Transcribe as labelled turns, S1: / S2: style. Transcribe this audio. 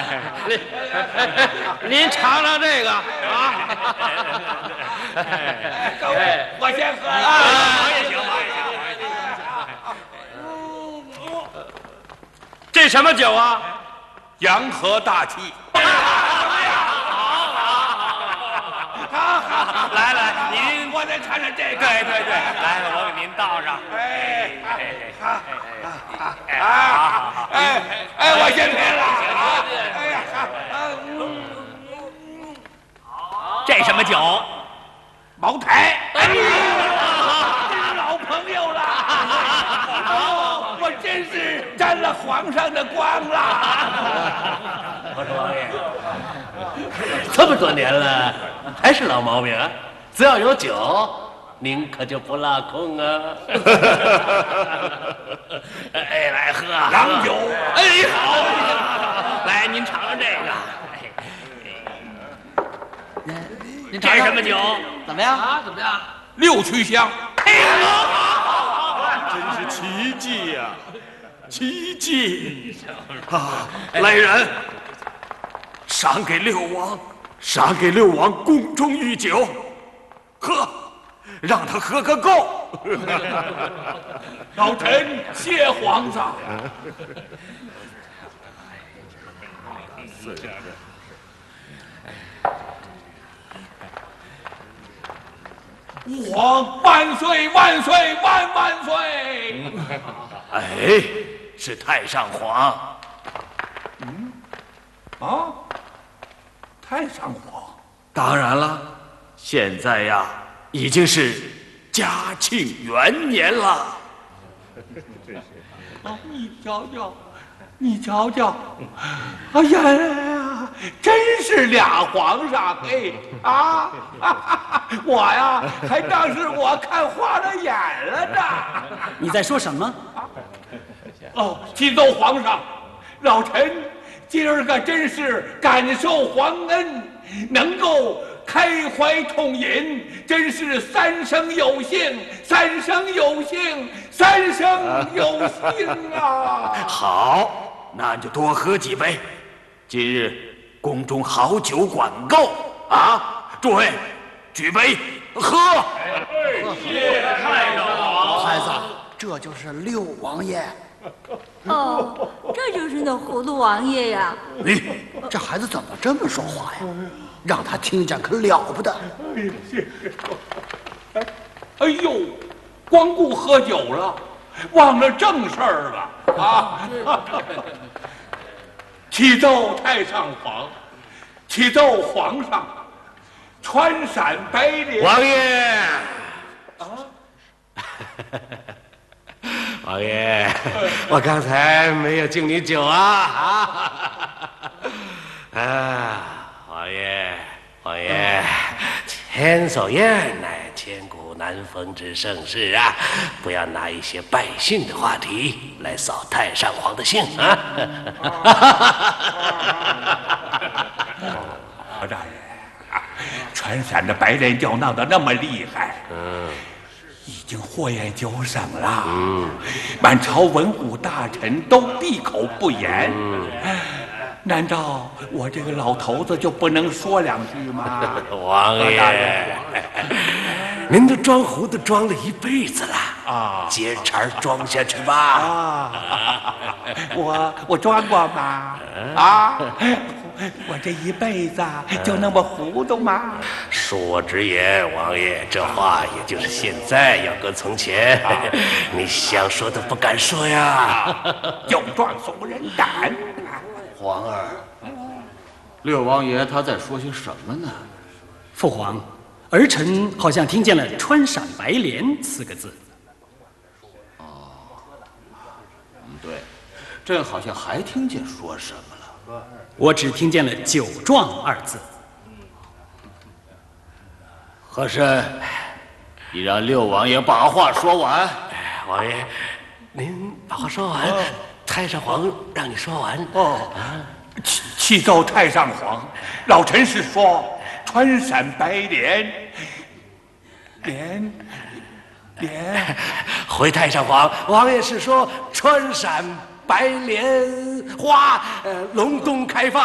S1: 您尝尝这个啊！
S2: 各位，我先喝
S1: 啊，
S2: 我也行，
S1: 这什么酒啊？
S2: 洋河大气。好，来，您我再尝尝这个。对，来，我给您倒上。我先喝了。这什么酒？茅台。老朋友了。我真是沾了皇上的光了。
S3: 我说王爷，这么多年了，还是老毛病啊！只要有酒，您可就不落空啊！哎，来喝
S2: 洋酒。
S3: 哎，好，来您尝尝这个。
S1: 您
S3: 这是什么酒？
S1: 怎么样啊？怎么样？
S2: 六曲香。
S4: 真是奇迹呀！奇迹啊！来人，赏给六王宫中御酒，喝，让他喝个够。
S2: 老臣谢皇上。吾皇万岁万岁万万岁！
S4: 哎，是太上皇。
S2: 太上皇。
S4: 当然了，现在呀，已经是嘉庆元年了。
S2: 你瞧瞧，哎呀，真是俩皇上我呀还当是我看花了眼了呢。
S5: 你在说什么？
S2: 启奏皇上，老臣今儿个真是感受皇恩，能够开怀痛饮，真是三生有幸，三生有幸，三生有幸啊！
S4: 好，那你就多喝几杯。今日宫中好酒管够啊！诸位，举杯喝！
S2: 谢太上皇。
S6: 孩子，这就是六王爷。
S7: 哦，这就是那葫芦王爷呀！
S6: 这孩子怎么这么说话呀？让他听见可了不得。
S2: 哎呦，光顾喝酒了，忘了正事儿了啊！启奏太上皇，启奏皇上，川陕白莲。
S3: 王爷。王爷，我刚才没有敬你酒王爷，千叟宴乃千古难逢之盛事啊！不要拿一些败兴的话题来扫太上皇的兴啊！
S2: 何大人，川陕的白莲教闹得那么厉害，已经祸延九省了。满朝文武大臣都闭口不言。难道我这个老头子就不能说两句吗？
S3: 王爷，您都装糊涂装了一辈子了接茬装下去吧。
S2: 我装过吗？我这一辈子就那么糊涂吗？
S3: 恕我直言，王爷，这话也就是现在，要搁从前，你想说都不敢说呀。
S2: 有壮怂人胆。
S8: 皇儿，六王爷他在说些什么呢？
S5: 父皇，儿臣好像听见了“川陕白莲”4个字。
S8: 对，朕好像还听见说什么了。
S5: 我只听见了“酒壮”2字。
S8: 和珅，你让六王爷把话说完。
S3: 王爷，您把话说完。太上皇让你说完
S2: 启奏太上皇，老臣是说川陕白莲
S3: 回太上皇，王爷是说川陕白莲花隆冬开放。